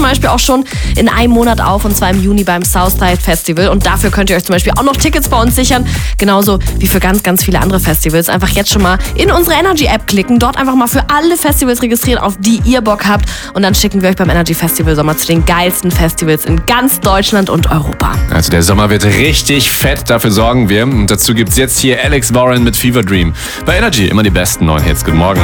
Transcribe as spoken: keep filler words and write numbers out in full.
Beispiel auch schon in einem Monat auf, und zwar im Juni beim Southside Festival. Und dafür könnt ihr euch zum Beispiel auch noch Tickets bei uns sichern, genauso wie für ganz, ganz viele andere Festivals. Einfach jetzt schon mal in unsere Energy-App klicken, dort einfach mal für alle Festivals registrieren, auf die ihr Bock habt, und dann schicken wir euch beim Energy Festival Sommer zu den geilsten Festivals in ganz Deutschland und Europa. Also der Sommer wird richtig fett, dafür sorgen wir. Und dazu gibt's jetzt hier Alex Warren mit Fever Dream. Bei Energy immer die besten neuen Hits. Guten Morgen.